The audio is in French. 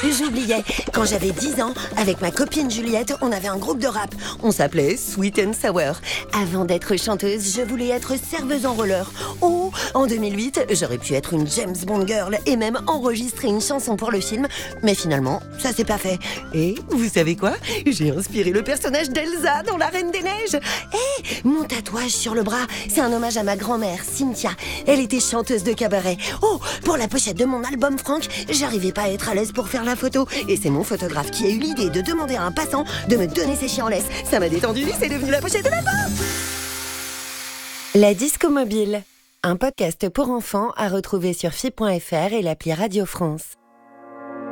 j'oubliais. Quand j'avais 10 ans, avec ma copine Juliette, on avait un groupe de rap. On s'appelait Sweet and Sour. Avant d'être chanteuse, je voulais être serveuse en roller. Oh, en 2008, j'aurais pu être une James Bond girl et même enregistrer une chanson pour le film. Mais finalement, ça s'est pas fait. Et vous savez quoi? J'ai inspiré le personnage d'Elsa dans La Reine des Neiges. Mon tatouage sur le bras, c'est un hommage à ma grand-mère, Cynthia. Elle était chanteuse de cabaret. Oh, pour la pochette de mon album Franck, j'arrivais pas à être à l'aise pour faire la photo. Et c'est mon photographe qui a eu l'idée de demander à un passant de me donner ses chiens en laisse. Ça m'a détendu, c'est devenu la pochette de ma peau. La Disco Mobile, un podcast pour enfants à retrouver sur fi.fr et l'appli Radio France.